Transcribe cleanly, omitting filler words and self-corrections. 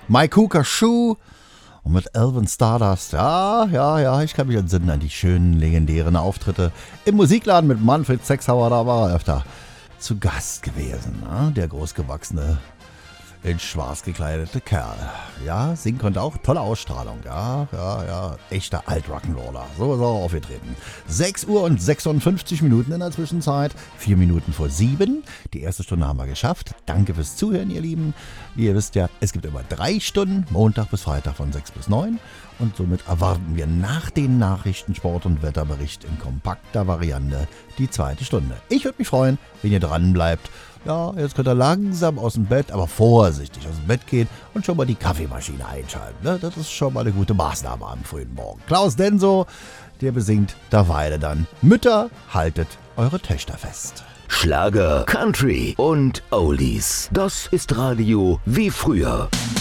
Mike Hooker Shoe und mit Alvin Stardust. Ja, ich kann mich entsinnen an die schönen, legendären Auftritte im Musikladen mit Manfred Sechshauer. Da war er öfter zu Gast gewesen, ne? Der großgewachsene, in schwarz gekleidete Kerl. Ja, singen konnte auch. Tolle Ausstrahlung. Ja. Echter Alt-Rock'n'Roller. So ist er auch aufgetreten. 6 Uhr und 56 Minuten in der Zwischenzeit. 4 Minuten vor 7. Die erste Stunde haben wir geschafft. Danke fürs Zuhören, ihr Lieben. Wie ihr wisst ja, es gibt immer 3 Stunden. Montag bis Freitag von 6 bis 9. Und somit erwarten wir nach den Nachrichten, Sport- und Wetterbericht in kompakter Variante die zweite Stunde. Ich würde mich freuen, wenn ihr dran bleibt. Ja, jetzt könnt ihr langsam aus dem Bett, aber vorsichtig aus dem Bett gehen und schon mal die Kaffeemaschine einschalten. Ne? Das ist schon mal eine gute Maßnahme am frühen Morgen. Klaus Denso, der besingt derweil dann: Mütter, haltet eure Töchter fest. Schlager, Country und Oldies. Das ist Radio wie früher.